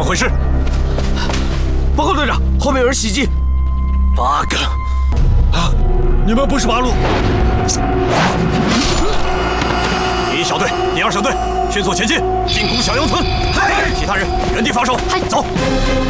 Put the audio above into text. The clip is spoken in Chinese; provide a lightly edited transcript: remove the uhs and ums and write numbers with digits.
回事？ 报告队长，后面有人袭击。 八个！ 啊！你们不是八路？ 第一小队、第二小队，迅速前进，进攻小羊村。其他人原地防守。走。